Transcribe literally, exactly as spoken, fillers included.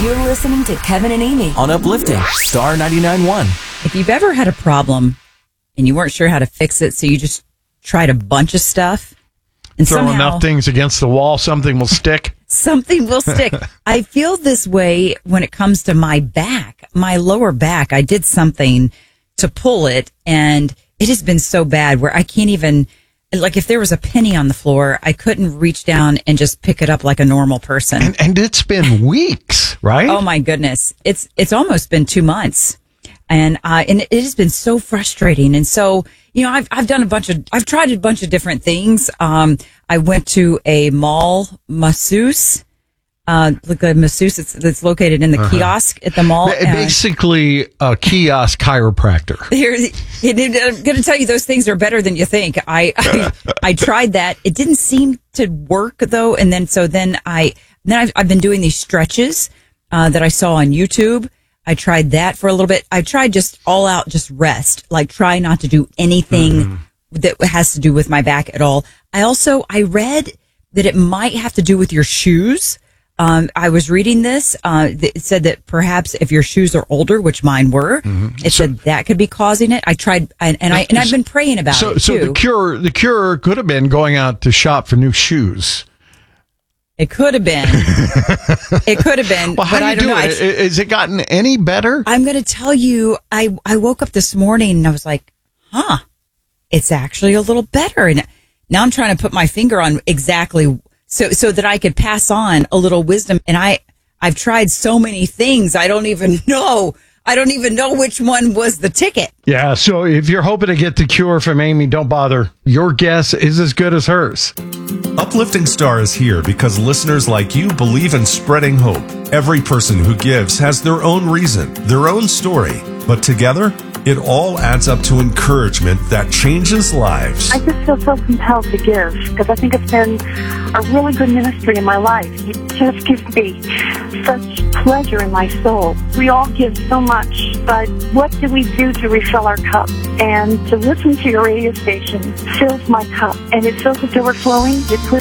You're listening to Kevin and Amy on Uplifting Star ninety-nine point one. If you've ever had a problem and you weren't sure how to fix it, so you just tried a bunch of stuff and throw somehow enough things against the wall, something will stick. Something will stick. I feel this way when it comes to my back, my lower back. I did something to pull it, and it has been so bad where I can't even, like if there was a penny on the floor, I couldn't reach down and just pick it up like a normal person. And, and it's been weeks, right? Oh my goodness. It's, it's almost been two months. And, uh, and it has been so frustrating. And so, you know, I've, I've done a bunch of, I've tried a bunch of different things. Um, I went to a mall masseuse, uh, like a masseuse that's, that's located in the uh-huh. kiosk at the mall. Basically a kiosk chiropractor. Here, I'm going to tell you, those things are better than you think. I, I, I tried that. It didn't seem to work though. And then, so then I, then I've, I've been doing these stretches, uh, that I saw on YouTube. I tried that for a little bit. I tried just all out, just rest, like try not to do anything mm. that has to do with my back at all. I also, I read that it might have to do with your shoes. Um, I was reading this. Uh, it said that perhaps if your shoes are older, which mine were, mm-hmm. it so, said that could be causing it. I tried, and, and I and I've been praying about so, it too. So the cure, the cure could have been going out to shop for new shoes. It could have been. It could have been. Well, how but do you I don't do know. it? I, Is it gotten any better? I'm going to tell you. I I woke up this morning and I was like, huh, it's actually a little better. And now I'm trying to put my finger on exactly so so that I could pass on a little wisdom. And I I've tried so many things. I don't even know. I don't even know which one was the ticket. Yeah. So if you're hoping to get the cure from Amy, don't bother. Your guess is as good as hers. Uplifting Star is here because listeners like you believe in spreading hope. Every person who gives has their own reason, their own story. But together, it all adds up to encouragement that changes lives. I just feel so compelled to give because I think it's been a really good ministry in my life. It just gives me such pleasure in my soul. We all give so much, but what do we do to refill our cup? And to listen to your radio station fills my cup, and it feels like overflowing. It puts